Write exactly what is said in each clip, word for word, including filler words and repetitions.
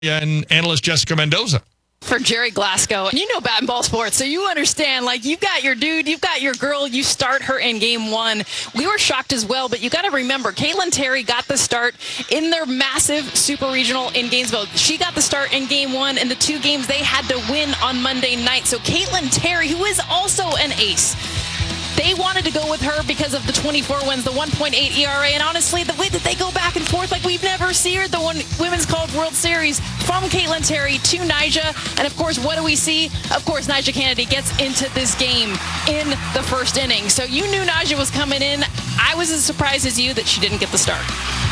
and analyst Jessica Mendoza. For Jerry Glasgow. And you know bat and ball sports, so you understand, like, you've got your dude, you've got your girl, you start her in game one. We were shocked as well, but you got to remember, Caitlin Terry got the start in their massive super regional in Gainesville. She got the start in game one, and the two games they had to win on Monday night. So Caitlin Terry, who is also an ace, they wanted to go with her because of the twenty-four wins, the one point eight E R A, and honestly, the way that they go back and forth like we've never seen her, the one Women's College World Series from Caitlin Terry to Nyjah. And of course, what do we see? Of course, Nyjah Kennedy gets into this game in the first inning. So you knew Nyjah was coming in. I was as surprised as you that she didn't get the start.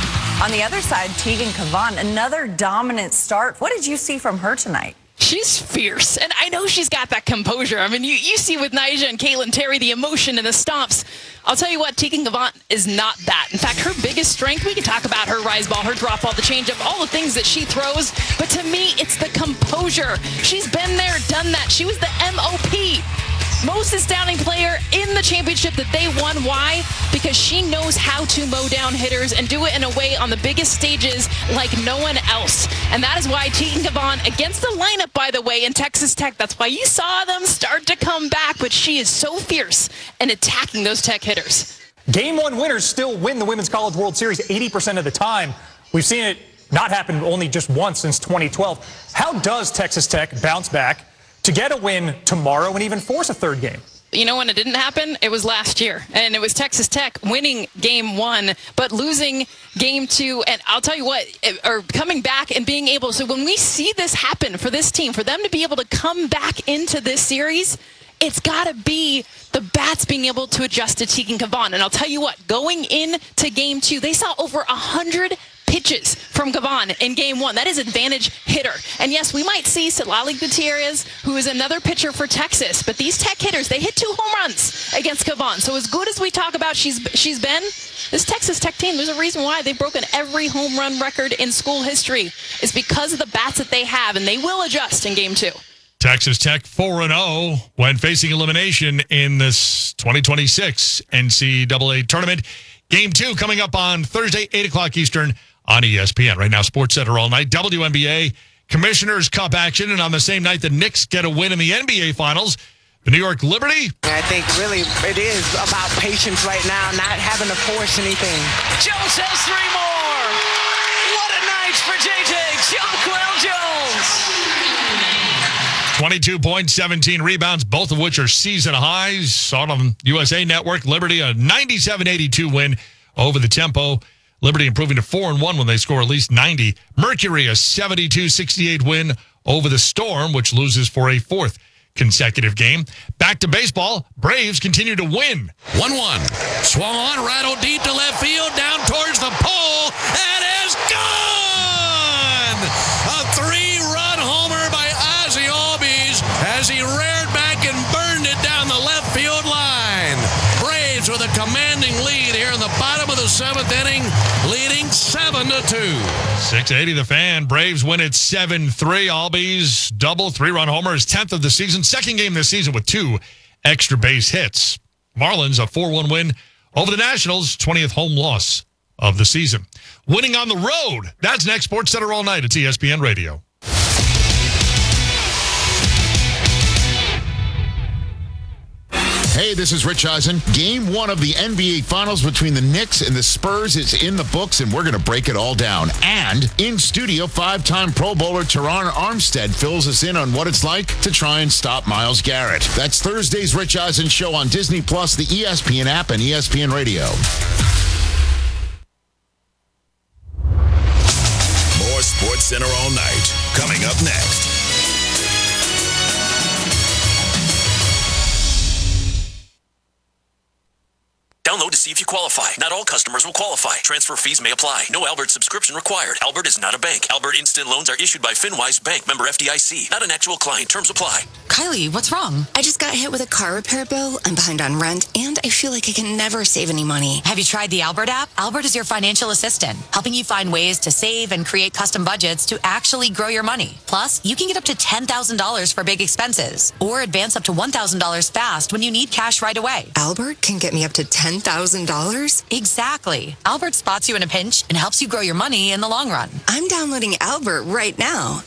On the other side, Tegan Cavan, another dominant start. What did you see from her tonight? She's fierce, and I know she's got that composure. I mean, you, you see with Nyjah and Caitlin Terry the emotion and the stomps. I'll tell you what, Tegan Cavan is not that. In fact, her biggest strength, we can talk about her rise ball, her drop ball, the changeup, all the things that she throws. But to me, it's the composure. She's been there, done that. She was the M O P. Most astounding player in the championship that they won. Why? Because she knows how to mow down hitters and do it in a way on the biggest stages like no one else. And that is why Tegan Cavan, against the lineup, by the way, in Texas Tech, that's why you saw them start to come back. But she is so fierce in attacking those Tech hitters. Game one winners still win the Women's College World Series eighty percent of the time. We've seen it not happen only just once since twenty twelve. How does Texas Tech bounce back to get a win tomorrow and even force a third game? You know when it didn't happen? It was last year. And it was Texas Tech winning game one, but losing game two. And I'll tell you what, or coming back and being able, so when we see this happen for this team, for them to be able to come back into this series, it's got to be the bats being able to adjust to Tegan Cavan. And I'll tell you what, going into game two, they saw over one hundred pitches from Cavan in game one. That is advantage hitter. And yes, we might see Silali Gutierrez, who is another pitcher for Texas, but these Tech hitters, they hit two home runs against Cavan. So as good as we talk about she's she's been, this Texas Tech team, there's a reason why they've broken every home run record in school history. Is because of the bats that they have, and they will adjust in game two. Texas Tech four and oh when facing elimination in this twenty twenty-six N C double A tournament. Game two coming up on Thursday, eight o'clock Eastern on E S P N. Right now, Sports Center all night. W N B A Commissioner's Cup action. And on the same night, the Knicks get a win in the N B A Finals. The New York Liberty. I think really it is about patience right now, not having to force anything. Jones has three more. What a night for J J. Jonquel Jones. twenty-two points, seventeen rebounds, both of which are season highs. Saw it on U S A Network. Liberty, a ninety-seven eighty-two win over the Tempo. Liberty improving to four and one when they score at least ninety. Mercury, a seventy-two sixty-eight win over the Storm, which loses for a fourth consecutive game. Back to baseball. Braves continue to win. one one. Swung on, rattled deep to left field, down towards the pole, and is gone! A three-run homer by Ozzie Albies as he reared back and burned it down the left field line. Braves with a commanding lead here in the bottom of the seventh inning, leading seven to two. six eighty The Fan. Braves win at seven three. Albies double three-run homer, his tenth of the season. Second game this season with two extra base hits. Marlins a four one win over the Nationals, twentieth home loss of the season. Winning on the road. That's next. Sports Center all night at E S P N Radio. Hey, this is Rich Eisen. Game one of the N B A Finals between the Knicks and the Spurs is in the books, and we're going to break it all down. And in studio, five-time Pro Bowler Teron Armstead fills us in on what it's like to try and stop Myles Garrett. That's Thursday's Rich Eisen Show on Disney Plus, the E S P N app, and E S P N Radio. More Sports Center all night. Coming up next. Download to see if you qualify. Not all customers will qualify. Transfer fees may apply. No Albert subscription required. Albert is not a bank. Albert Instant Loans are issued by FinWise Bank, member F D I C. Not an actual client. Terms apply. Kylie, what's wrong? I just got hit with a car repair bill. I'm behind on rent, and I feel like I can never save any money. Have you tried the Albert app? Albert is your financial assistant, helping you find ways to save and create custom budgets to actually grow your money. Plus, you can get up to ten thousand dollars for big expenses, or advance up to one thousand dollars fast when you need cash right away. Albert can get me up to ten ten thousand dollars? Exactly. Albert spots you in a pinch and helps you grow your money in the long run. I'm downloading Albert right now.